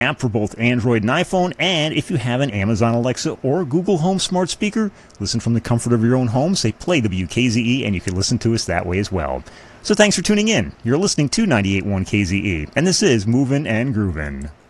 app for both Android and iPhone, and if you have an Amazon Alexa or Google Home smart speaker, listen from the comfort of your own home, say play WKZE, and you can listen to us that way as well. So thanks for tuning in. You're listening to 98.1 KZE, and this is Movin' and Groovin'.